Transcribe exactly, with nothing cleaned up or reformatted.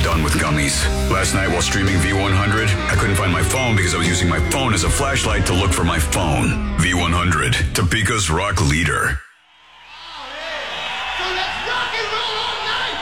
done with gummies. Last night while streaming V one hundred, I couldn't find my phone because I was using my phone as a flashlight to look for my phone. V one hundred, Topeka's rock leader. So let's rock and roll all night!